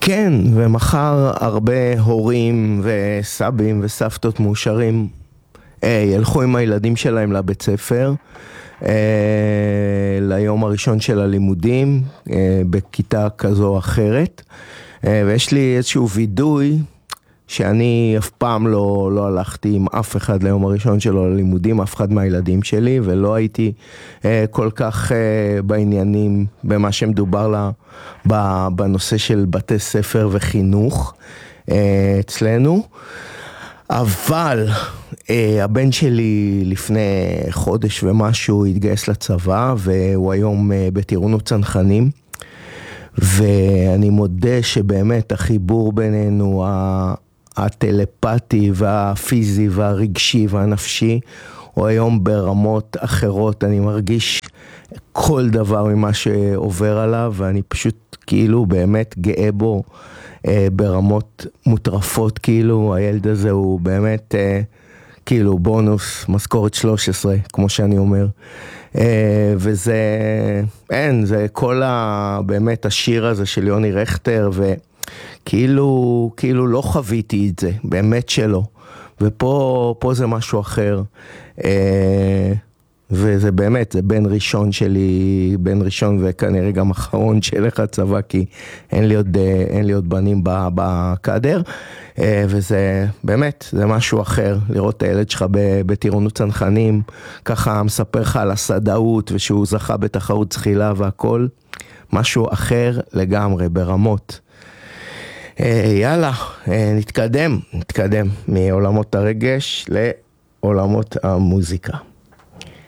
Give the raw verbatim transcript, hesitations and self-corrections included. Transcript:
כן, ומחר הרבה הורים וסבים וסבתות מאושרים אה, ילכו עם הילדים שלהם לבית ספר, אה, ליום הראשון של הלימודים, אה, בכיתה כזו או אחרת. אה, ויש לי איזשהו וידוי שאני אף פעם לא, לא הלכתי עם אף אחד ליום הראשון שלו ללימודים, אף אחד מהילדים שלי, ולא הייתי אה, כל כך אה, בעניינים במה שמדובר לה, בנושא של בתי ספר וחינוך אה, אצלנו. אבל אה, הבן שלי לפני חודש ומשהו התגייס לצבא, והוא היום אה, בטירונות צנחנים, ואני מודה שבאמת החיבור בינינו, הטלפתי והפיזי והרגשי והנפשי, הוא היום ברמות אחרות. אני מרגיש כל דבר ממה שעובר עליו, ואני פשוט כאילו באמת גאה בו אה, ברמות מוטרפות. כאילו הילד הזה הוא באמת אה, כאילו בונוס משכורת שלוש עשרה, כמו שאני אומר. אה, וזה, אין, זה כל ה, באמת השיר הזה של יוני רכטר, וכאילו, כאילו לא חוויתי את זה, באמת שלא. ופה, פה זה משהו אחר. אה, וזה באמת, זה בן ראשון שלי, בן ראשון וכנראה גם אחרון שלך צבא, כי אין לי עוד, אין לי עוד בנים בקדר, וזה באמת, זה משהו אחר, לראות את הילד שלך בטירונות צנחנים, ככה מספר לך על הסדאות, ושהוא זכה בתחרות זחילה והכל, משהו אחר לגמרי, ברמות. יאללה, נתקדם, נתקדם מעולמות הרגש לעולמות המוזיקה.